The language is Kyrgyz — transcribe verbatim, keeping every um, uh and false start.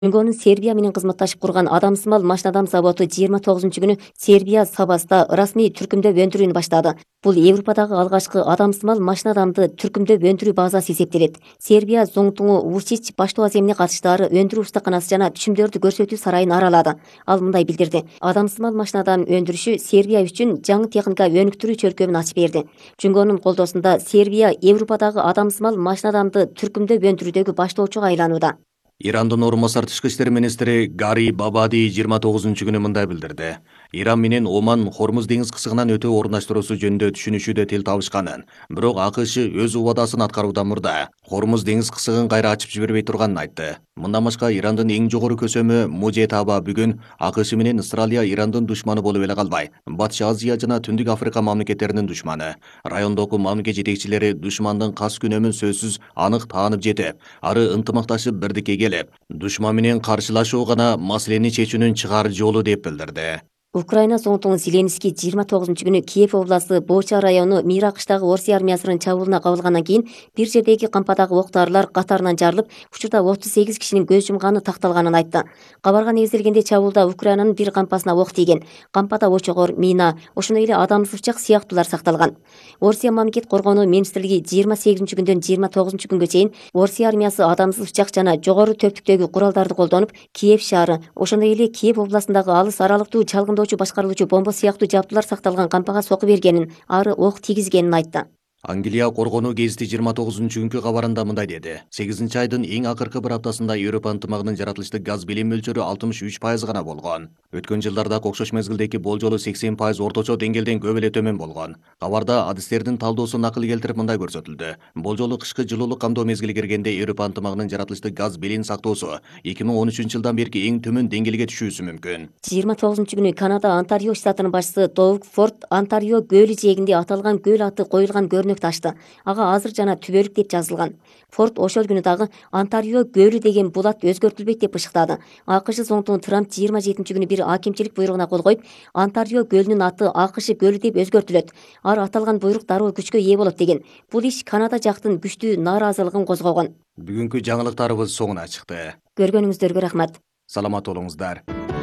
Жөнгөнүн Сербия менен кызматташып курган Адамсымал машинадам заводу жыйырма тогузунчу күнү Сербия Сабаста расмий түркүмдөп өндүрүүнү баштады. Бул Европадагы алгачкы адамсымал машинадамды түркүмдөп өндүрүү базасы эсептелет. Сербия зоңтуңу Вучич баштоо аземине катыштаары өндүрүү устаканасы жана түшүмдөрдү көрсөтүү сарайын аралады. Ал мындай билдирди: адамсымал машинадам өндүрүшү Сербия үчүн жаңы техника өнүктүрүү чөлкөмүн ачып берди. Жөнгөнүн колдоосунда Сербия Европадагы адамсымал машинадамды түркүмдөп өндүрүүдөгү баштоочуга айланууда. Ирандын орун басар тышкы иштер министри Гари Бабади жыйырма тогузунчу күнү мындай билдирди: Иран менен Оман Хормуз деңиз кысыгынан өтүү орундаштыруусу жөнүндө түшүнүшүүдө тил табышканын, бирок АКШ өз убадасын аткаруудан мурда Хормуз деңиз кысыгын кайра ачып жибербей турганын айтты. Мындан башка Ирандын эң жогору көсөмү Мужетаба бүгүн АКШ менен Австралия Ирандын душманы болуп эле калбай, Батыш Азия жана Түндүк Африка мамлекеттеринин душманы. Райондогу мамлекет жетекчилери душмандын кас күнөмүн сөзсүз анык таанып жетип, ары ынтымакташып бирдикке келип, душман менен каршылашуу гана маселени чечүүнүн чыгаар жолу деп билдирди. Украина зоңтуңу Зеленский жыйырма тогузунчу күнү Киев областы Боча району Мира кыштагы Орусия армиясынын чабуулуна кабылгандан кийин бир жердеги кампадагы октарлар катарынан жарылып, учурда отуз сегиз кишинин көз жумганы такталганын айтты. Кабарга негизделгенде чабуулда Украинанын бир кампасына ок тийген. Кампада очогор, мина, ошондой эле адамсыз сыяктуулар сакталган. Орусия мамлекет коргонуу министрлиги жыйырма сегизинчи күндөн жыйырма тогузунчу күнгө чейин Орусия армиясы адамсыз бычак жана жогору төптүктөгү куралдарды колдонуп, Киев шаары, ошондой эле Киев областындагы алыс аралыктуу чалгындоо башкарылуучу бомба сыяктуу жабдуулар сакталган кампага сокку бергенин, ары ок тийгизгенин айтты. Англия коргонуу гезити жыйырма тогузунчу күnkү кабарында мындай деди: сегизинчи айдын эң акыркы бир аптасында Европа ынтымагынын жаратылыштык газ билим мөлчөрү алтымыш үч пайыз гана болгон. Өткөн жылдардагы окшош мезгилдеги болжолу сексен пайыз орточо деңгээлден көп эле төмөн болгон. Кабарда адистердин талдоосу накыл келтирип мындай көрсөтүлдү: болжолу кышкы жылуулук камдоо мезгили киргенде Европа ынтымагынын жаратылыштык газ билин сактоосу эки миң он үчүнчү жылдан берки эң төмөн деңгээлге түшүүсү мүмкүн. жыйырма тогузунчу күнү Канада Онтарио штатынын башчысы Доуг Форд Онтарио көлү жээгинде аталган көл аты коюлган көрүнөк ташты. Ага азыр жана түбөлүк деп жазылган. Форд ошол күнү дагы Онтарио көлү деген булат өзгөртүлбөйт деп ышыктады. АКШ зоңтуңу Трамп жыйырма жетинчи күнү бир акимчилик буйругуна кол коюп, Онтарио көлүнүн аты АКШ көлү деп өзгөртүлөт. Ар аталган буйрук дароо күчкө ээ болот деген. Бул иш Канада жактын күчтүү нааразылыгын козгогон. Бүгүнкү жаңылыктарыбыз соңуна чыкты. Көргөнүңүздөргө рахмат. Саламат болуңуздар.